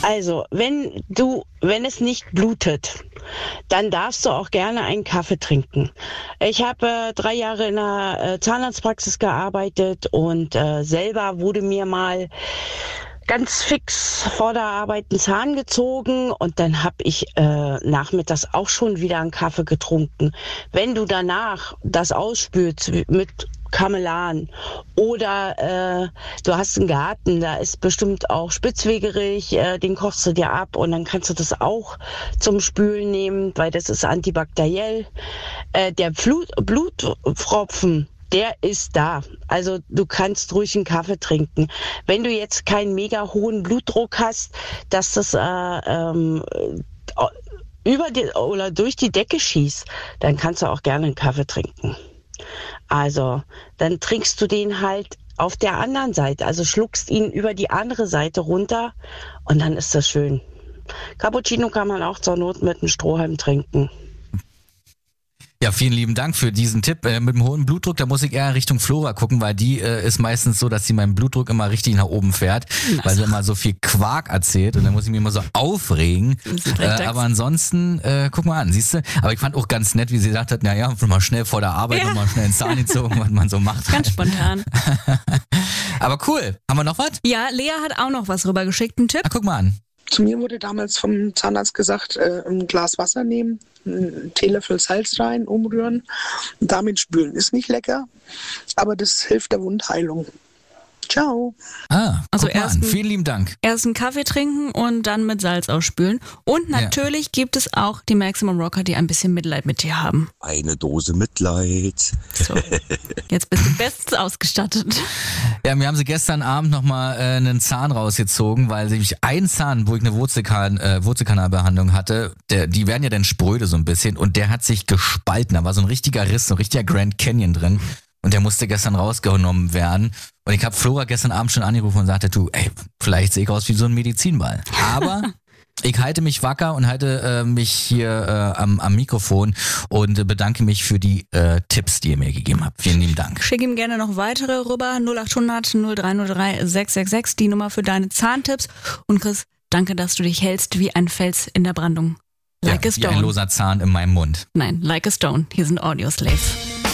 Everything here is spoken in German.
Also, wenn es nicht blutet, dann darfst du auch gerne einen Kaffee trinken. Ich habe 3 Jahre in einer Zahnarztpraxis gearbeitet und selber wurde mir mal ganz fix vor der Arbeit einen Zahn gezogen und dann habe ich nachmittags auch schon wieder einen Kaffee getrunken. Wenn du danach das ausspülst mit Kamelan oder du hast einen Garten, da ist bestimmt auch Spitzwegerich, den kochst du dir ab und dann kannst du das auch zum Spülen nehmen, weil das ist antibakteriell. Der Blutpfropfen, der ist da. Also du kannst ruhig einen Kaffee trinken. Wenn du jetzt keinen mega hohen Blutdruck hast, dass das über die oder durch die Decke schießt, dann kannst du auch gerne einen Kaffee trinken. Also dann trinkst du den halt auf der anderen Seite, also schluckst ihn über die andere Seite runter und dann ist das schön. Cappuccino kann man auch zur Not mit einem Strohhalm trinken. Ja, vielen lieben Dank für diesen Tipp. Mit dem hohen Blutdruck, da muss ich eher Richtung Flora gucken, weil die ist meistens so, dass sie meinen Blutdruck immer richtig nach oben fährt, weil sie immer so viel Quark erzählt und dann muss ich mich immer so aufregen. Aber ansonsten, guck mal an, siehst du? Aber ich fand auch ganz nett, wie sie gesagt hat, naja, mal schnell vor der Arbeit nochmal schnell einen Zahn gezogen, was man so macht. Ganz spontan. Aber cool. Haben wir noch was? Ja, Lea hat auch noch was rübergeschickt, einen Tipp. Guck mal an. Zu mir wurde damals vom Zahnarzt gesagt, ein Glas Wasser nehmen, einen Teelöffel Salz rein, umrühren und damit spülen. Ist nicht lecker, aber das hilft der Wundheilung. Ciao. Also an. Vielen lieben Dank. Erst einen Kaffee trinken und dann mit Salz ausspülen. Und natürlich gibt es auch die Maximum Rocker, die ein bisschen Mitleid mit dir haben. Eine Dose Mitleid. So, jetzt bist du bestens ausgestattet. Ja, mir haben sie gestern Abend nochmal einen Zahn rausgezogen, weil nämlich ein Zahn, wo ich eine Wurzelkanalbehandlung hatte, die werden ja dann spröde so ein bisschen und der hat sich gespalten. Da war so ein richtiger Riss, so ein richtiger Grand Canyon drin. Und der musste gestern rausgenommen werden. Und ich habe Flora gestern Abend schon angerufen und sagte, du, vielleicht sehe ich aus wie so ein Medizinball. Aber ich halte mich wacker und halte mich hier am Mikrofon und bedanke mich für die Tipps, die ihr mir gegeben habt. Vielen lieben Dank. Schick ihm gerne noch weitere rüber. 0800 0303 666, die Nummer für deine Zahntipps. Und Chris, danke, dass du dich hältst wie ein Fels in der Brandung. Like a Stone. Wie ein loser Zahn in meinem Mund. Nein, Like a Stone. Hier sind Audioslave.